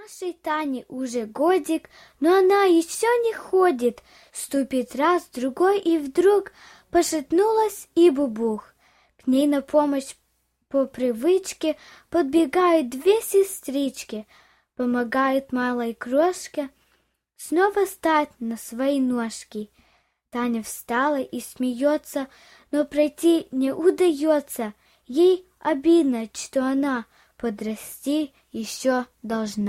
Нашей Тане уже годик, но она еще не ходит. Ступит раз, другой, и вдруг пошатнулась и бубух. К ней на помощь по привычке подбегают две сестрички, помогают малой крошке снова встать на свои ножки. Таня встала и смеется, но пройти не удается. Ей обидно, что она подрасти еще должна.